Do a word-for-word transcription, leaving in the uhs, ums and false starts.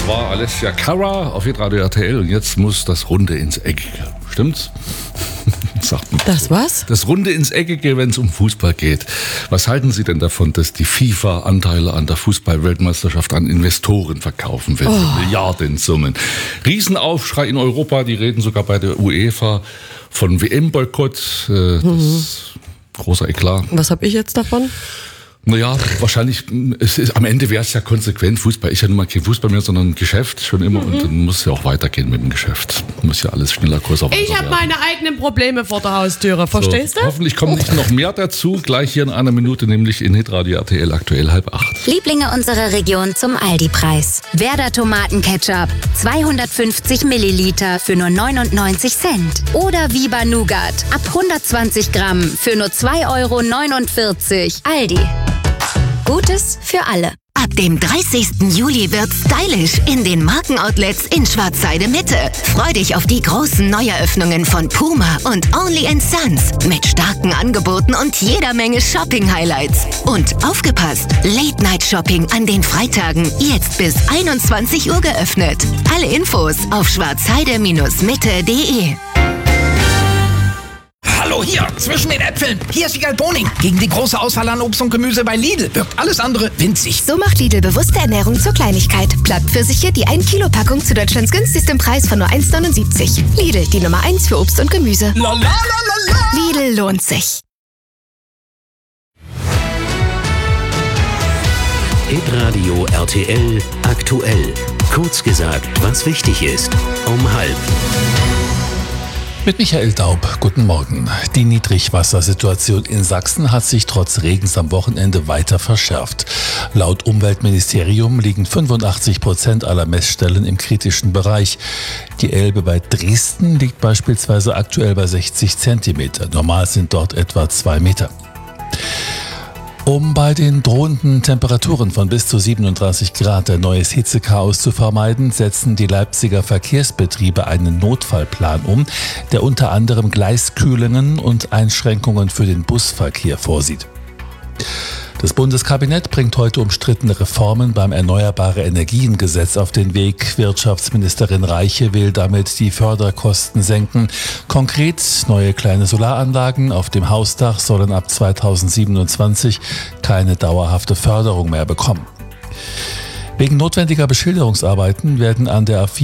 Das war Alessia Cara auf Hitradio R T L und jetzt muss das Runde ins Eckige. Stimmt's? Sagt man das so. was? Das Runde ins Eckige, wenn es um Fußball geht. Was halten Sie denn davon, dass die FIFA Anteile an der Fußball-Weltmeisterschaft an Investoren verkaufen will? Oh. Milliardensummen. Riesenaufschrei in Europa, die reden sogar bei der UEFA von W M-Boykott. Äh, das Mhm. großer Eklat. Was habe ich jetzt davon? Naja, wahrscheinlich, es ist, am Ende wäre es ja konsequent. Fußball ist ja nun mal kein Fußball mehr, sondern ein Geschäft schon immer. Mhm. Und dann muss es ja auch weitergehen mit dem Geschäft. Muss ja alles schneller, größer, weiter Ich habe werden. meine eigenen Probleme vor der Haustüre, verstehst so, du? Hoffentlich kommt nicht noch mehr dazu. Gleich hier in einer Minute, nämlich in Hitradio R T L aktuell halb acht. Lieblinge unserer Region zum Aldi-Preis. Werder Tomatenketchup, zweihundertfünfzig Milliliter für nur neunundneunzig Cent. Oder Viva Nougat, ab hundertzwanzig Gramm für nur zwei Euro neunundvierzig. Aldi. Gutes für alle. Ab dem dreißigsten Juli wird's stylisch in den Markenoutlets in Schwarzheide Mitte. Freu dich auf die großen Neueröffnungen von Puma und Only and Sons mit starken Angeboten und jeder Menge Shopping-Highlights. Und aufgepasst, Late-Night-Shopping an den Freitagen jetzt bis einundzwanzig Uhr geöffnet. Alle Infos auf schwarzheide Mitte punkt de. Hallo hier, zwischen den Äpfeln. Hier ist Igal Boning. Gegen die große Auswahl an Obst und Gemüse bei Lidl wirkt alles andere winzig. So macht Lidl bewusste Ernährung zur Kleinigkeit. Plattpfirsiche, die ein Kilo Packung zu Deutschlands günstigstem Preis von nur eins neunundsiebzig. Lidl, die Nummer eins für Obst und Gemüse. La, la, la, la, la. Lidl lohnt sich. Hitradio R T L aktuell. Kurz gesagt, was wichtig ist. Um halb. Mit Michael Daub, guten Morgen. Die Niedrigwassersituation in Sachsen hat sich trotz Regens am Wochenende weiter verschärft. Laut Umweltministerium liegen fünfundachtzig Prozent aller Messstellen im kritischen Bereich. Die Elbe bei Dresden liegt beispielsweise aktuell bei sechzig Zentimeter. Normal sind dort etwa zwei Meter. Um bei den drohenden Temperaturen von bis zu siebenunddreißig Grad ein neues Hitzechaos zu vermeiden, setzen die Leipziger Verkehrsbetriebe einen Notfallplan um, der unter anderem Gleiskühlungen und Einschränkungen für den Busverkehr vorsieht. Das Bundeskabinett bringt heute umstrittene Reformen beim Erneuerbare-Energien-Gesetz auf den Weg. Wirtschaftsministerin Reiche will damit die Förderkosten senken. Konkret, neue kleine Solaranlagen auf dem Hausdach sollen ab zweitausendsiebenundzwanzig keine dauerhafte Förderung mehr bekommen. Wegen notwendiger Beschilderungsarbeiten werden an der A vier